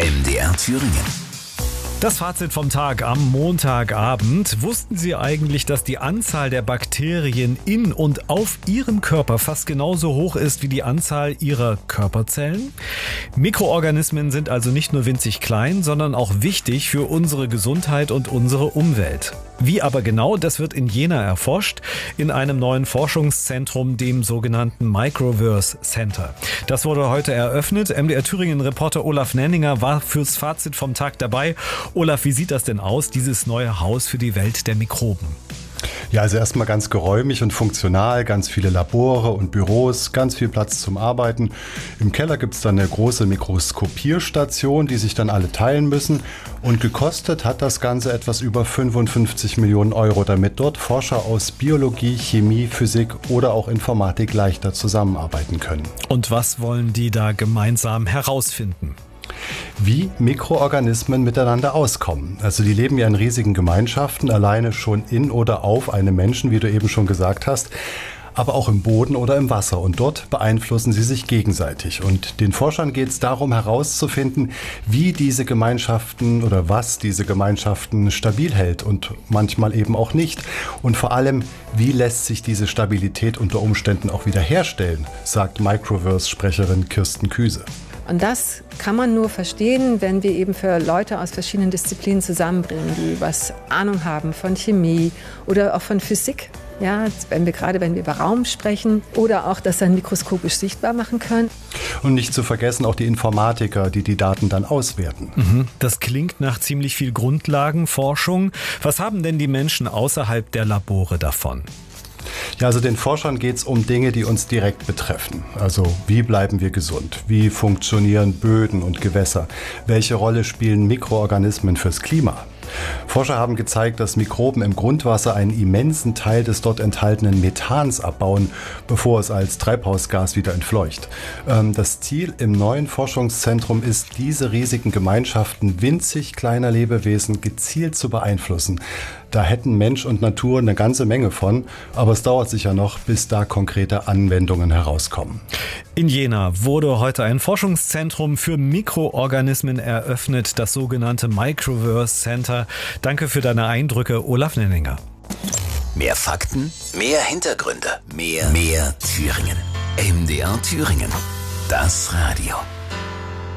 MDR Thüringen. Das Fazit vom Tag am Montagabend. Wussten Sie eigentlich, dass die Anzahl der Bakterien in und auf Ihrem Körper fast genauso hoch ist wie die Anzahl Ihrer Körperzellen? Mikroorganismen sind also nicht nur winzig klein, sondern auch wichtig für unsere Gesundheit und unsere Umwelt. Wie aber genau, das wird in Jena erforscht, in einem neuen Forschungszentrum, dem sogenannten Microverse Center. Das wurde heute eröffnet. MDR Thüringen-Reporter Olaf Nenninger war fürs Fazit vom Tag dabei. Olaf, wie sieht das denn aus, dieses neue Haus für die Welt der Mikroben? Ja, also erstmal ganz geräumig und funktional, ganz viele Labore und Büros, ganz viel Platz zum Arbeiten. Im Keller gibt es dann eine große Mikroskopierstation, die sich dann alle teilen müssen. Und gekostet hat das Ganze etwas über 55 Millionen Euro, damit dort Forscher aus Biologie, Chemie, Physik oder auch Informatik leichter zusammenarbeiten können. Und was wollen die da gemeinsam herausfinden? Wie Mikroorganismen miteinander auskommen. Also die leben ja in riesigen Gemeinschaften, alleine schon in oder auf einem Menschen, wie du eben schon gesagt hast, aber auch im Boden oder im Wasser. Und dort beeinflussen sie sich gegenseitig. Und den Forschern geht es darum herauszufinden, wie diese Gemeinschaften oder was diese Gemeinschaften stabil hält und manchmal eben auch nicht. Und vor allem, wie lässt sich diese Stabilität unter Umständen auch wieder herstellen, sagt Microverse-Sprecherin Kirsten Küse. Und das kann man nur verstehen, wenn wir eben für Leute aus verschiedenen Disziplinen zusammenbringen, die was Ahnung haben von Chemie oder auch von Physik. Ja, wenn wir über Raum sprechen oder auch das dann mikroskopisch sichtbar machen können. Und nicht zu vergessen auch die Informatiker, die die Daten dann auswerten. Das klingt nach ziemlich viel Grundlagenforschung. Was haben denn die Menschen außerhalb der Labore davon? Ja, also den Forschern geht es um Dinge, die uns direkt betreffen. Also wie bleiben wir gesund? Wie funktionieren Böden und Gewässer? Welche Rolle spielen Mikroorganismen fürs Klima? Forscher haben gezeigt, dass Mikroben im Grundwasser einen immensen Teil des dort enthaltenen Methans abbauen, bevor es als Treibhausgas wieder entfleucht. Das Ziel im neuen Forschungszentrum ist, diese riesigen Gemeinschaften winzig kleiner Lebewesen gezielt zu beeinflussen. Da hätten Mensch und Natur eine ganze Menge von, aber es dauert sicher noch, bis da konkrete Anwendungen herauskommen. In Jena wurde heute ein Forschungszentrum für Mikroorganismen eröffnet, das sogenannte Microverse Center. Danke für deine Eindrücke, Olaf Nenninger. Mehr Fakten, mehr Hintergründe, mehr Thüringen. MDR Thüringen. Das Radio.